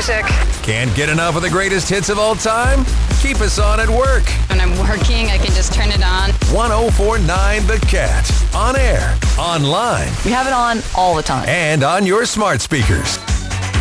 music. Can't get enough of the greatest hits of all time? Keep us on at work. When I'm working, I can just turn it on. 104.9 The Cat. On air, online, We have it on all the time. and on your smart speakers.